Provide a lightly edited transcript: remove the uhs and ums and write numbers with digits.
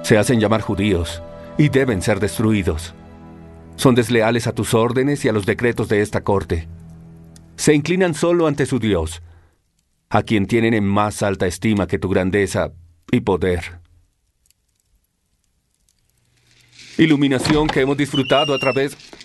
Se hacen llamar judíos y deben ser destruidos. Son desleales a tus órdenes y a los decretos de esta corte. Se inclinan solo ante su Dios, a quien tienen en más alta estima que tu grandeza y poder. Iluminación que hemos disfrutado a través